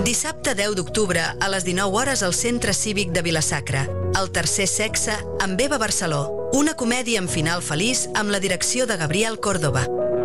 Dissabte 10 d'octubre a les 19 hores al Centre Cívic de Vila-sacra. El tercer sexe amb Eva Barceló. Una comèdia amb final feliç amb la direcció de Gabriel Córdoba.